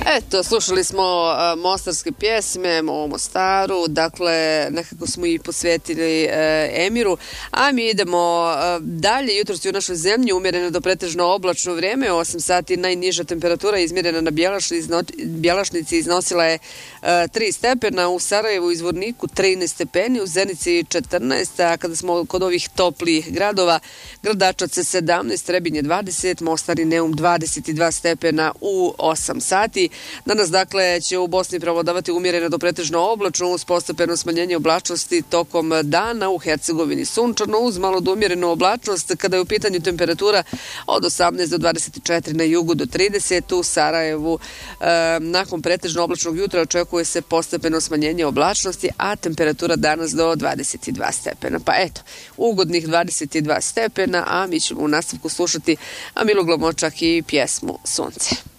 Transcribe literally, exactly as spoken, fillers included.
Eto, slušali smo uh, mostarske pjesme o Mostaru, dakle nekako smo i posvetili uh, Emiru, a mi idemo uh, dalje. Jutros je u našoj zemlji umjereno do pretežno oblačno vrijeme, osam sati najniža temperatura izmjerena na Bjelašnici, Bjelašnici iznosila je uh, tri stepena, u Sarajevu i Zvorniku trinaest stepeni, u Zenici četrnaest, a kada smo kod ovih toplih gradova, Gradačac sedamnaest, Trebinje dvadeset, Mostar i Neum dvadeset dva stepena u osam sati. Danas, dakle, će u Bosni prevladavati umjereno do pretežno oblačno uz postepeno smanjenje oblačnosti tokom dana, u Hercegovini sunčano uz malo do umjerenu oblačnost kada je u pitanju temperatura od osamnaest do dvadeset četiri, na jugu do trideset, u Sarajevu e, nakon pretežno oblačnog jutra očekuje se postepeno smanjenje oblačnosti, a temperatura danas do dvadeset dva stepena. Pa eto, ugodnih dvadeset dva stepena, a mi ćemo u nastavku slušati Milu Glomočak i pjesmu Sunce.